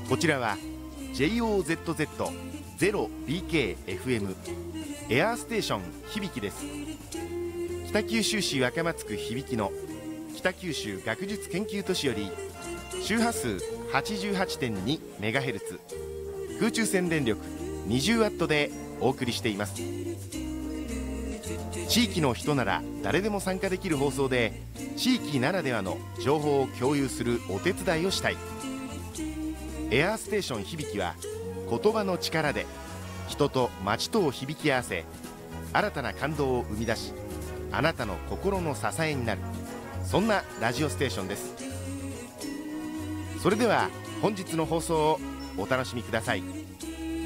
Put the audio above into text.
こちらは JOZZ0BKFM エアーステーション響きです。北九州市若松区響の北九州学術研究都市より周波数 88.2MHz 空中線電力 20W でお送りしています。地域の人なら誰でも参加できる放送で、地域ならではの情報を共有するお手伝いをしたい。エアーステーション響きは言葉の力で人と街とを響き合わせ、新たな感動を生み出し、あなたの心の支えになる、そんなラジオステーションです。それでは本日の放送をお楽しみください。